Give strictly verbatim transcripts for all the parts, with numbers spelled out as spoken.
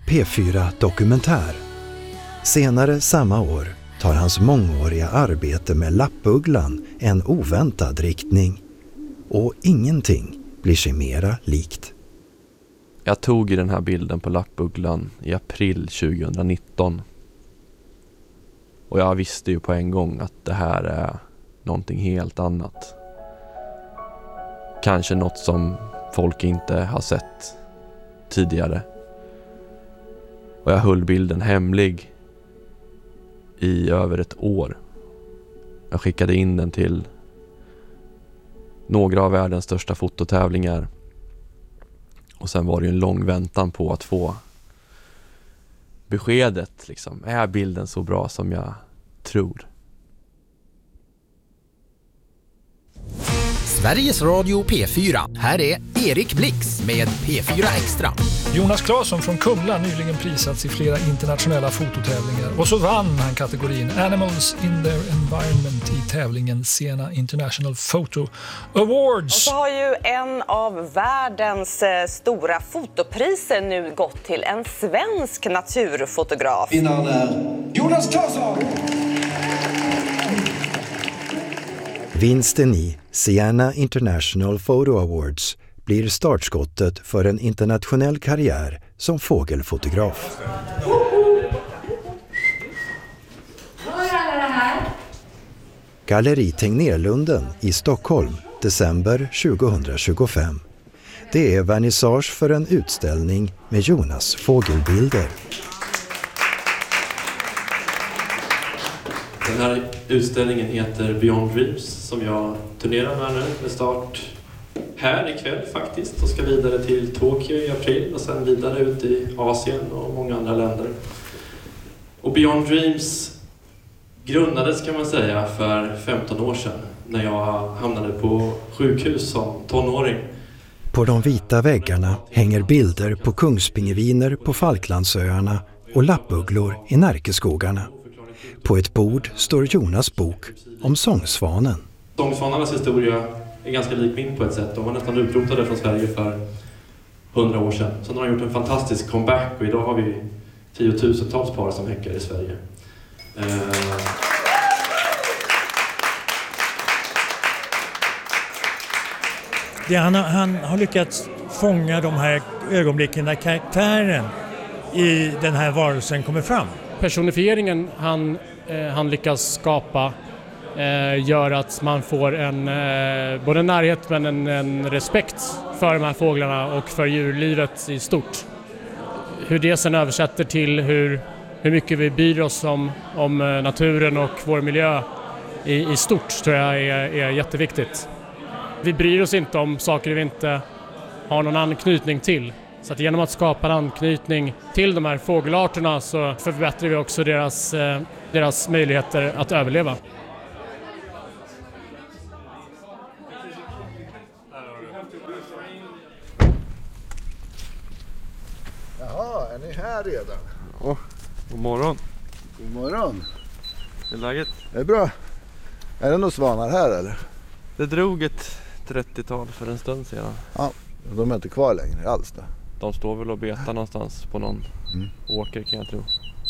P fyra Dokumentär. Senare samma år tar hans mångåriga arbete med lappugglan en oväntad riktning. Och ingenting blir sig mera likt. Jag tog i den här bilden på lappugglan i april tjugonitton. Och jag visste ju på en gång att det här är någonting helt annat. Kanske något som folk inte har sett tidigare. Och jag höll bilden hemlig i över ett år. Jag skickade in den till några av världens största fototävlingar. Och sen var det ju en lång väntan på att få beskedet. Liksom. Är bilden så bra som jag tror? Sveriges Radio P fyra. Här är Erik Blix med P fyra Extra. Jonas Claesson från Kumla nyligen prisats i flera internationella fototävlingar. Och så vann han kategorin Animals in their Environment i tävlingen Siena International Photo Awards. Och så har ju en av världens stora fotopriser nu gått till en svensk naturfotograf. Vinnaren är Jonas Claesson! Vinsten i Siena International Photo Awards blir startskottet för en internationell karriär som fågelfotograf. Galleri Tegnérlunden i Stockholm, december tjugohundratjugofem. Det är vernissage för en utställning med Jonas fågelbilder. Den här utställningen heter Beyond Dreams som jag turnerar med nu med start här ikväll faktiskt och ska vidare till Tokyo i april och sen vidare ut i Asien och många andra länder. Och Beyond Dreams grundades kan man säga för femton år sedan när jag hamnade på sjukhus som tonåring. På de vita väggarna hänger bilder på kungspingviner på Falklandsöarna och lappugglor i Närkeskogarna. På ett bord står Jonas bok om sångsvanen. Sångsvanarnas historia är ganska lik min på ett sätt. De var nästan utrotade från Sverige för hundra år sedan. Sen har de gjort en fantastisk comeback och idag har vi tiotusentals par som häckar i Sverige. Det, han, har, han har lyckats fånga de här ögonblicken där karaktären i den här varelsen kommer fram. Personifieringen han, eh, han lyckas skapa eh, gör att man får en eh, både närhet men en, en respekt för de här fåglarna och för djurlivet i stort. Hur det sen översätter till hur, hur mycket vi bryr oss om, om naturen och vår miljö i, i stort tror jag är, är jätteviktigt. Vi bryr oss inte om saker vi inte har någon anknytning till. Så att genom att skapa en anknytning till de här fågelarterna så förbättrar vi också deras, eh, deras möjligheter att överleva. Jaha, är ni här redan? Oh, god morgon. God morgon. Hur är läget? Det är bra. Är det några svanar här eller? Det drog ett trettiotal för en stund sedan. Ja, de är inte kvar längre alls då. De står väl och betar någonstans på någon mm. åker kan jag tro.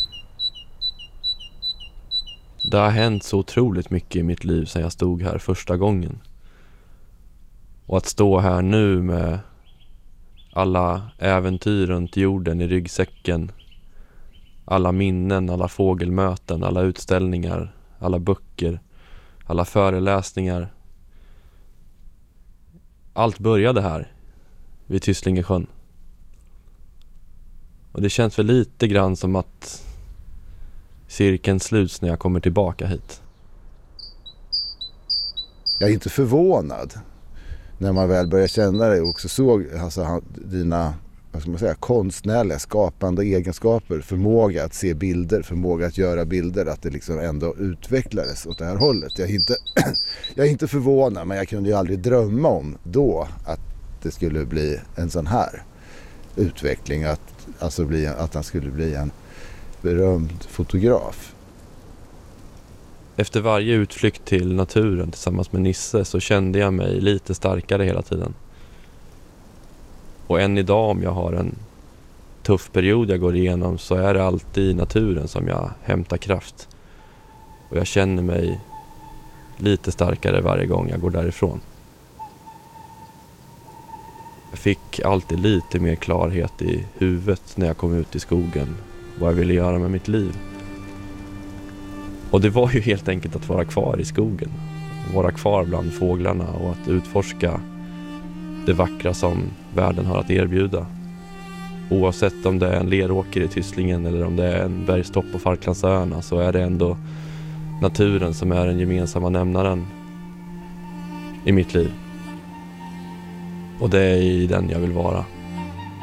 Det har hänt så otroligt mycket i mitt liv sedan jag stod här första gången. Och att stå här nu med alla äventyr runt jorden i ryggsäcken. Alla minnen, alla fågelmöten, alla utställningar, alla böcker, alla föreläsningar. Allt började här vid Tysslingesjön. Och det känns väl lite grann som att cirkeln sluts när jag kommer tillbaka hit. Jag är inte förvånad när man väl börjar känna det och också såg alltså, dina vad ska man säga, konstnärliga, skapande egenskaper, förmåga att se bilder, förmåga att göra bilder, att det liksom ändå utvecklades åt det här hållet. Jag är inte, jag är inte förvånad, men jag kunde ju aldrig drömma om då att det skulle bli en sån här utveckling, att, alltså bli, att han skulle bli en berömd fotograf. Efter varje utflykt till naturen tillsammans med Nisse så kände jag mig lite starkare hela tiden. Och än idag om jag har en tuff period jag går igenom så är det alltid i naturen som jag hämtar kraft. Och jag känner mig lite starkare varje gång jag går därifrån. Jag fick alltid lite mer klarhet i huvudet när jag kom ut i skogen. Vad jag ville göra med mitt liv. Och det var ju helt enkelt att vara kvar i skogen. Vara kvar bland fåglarna och att utforska det vackra som världen har att erbjuda. Oavsett om det är en leråker i Tysslingen eller om det är en bergstopp på Falklandsöarna så är det ändå naturen som är den gemensamma nämnaren i mitt liv. Och det är i den jag vill vara.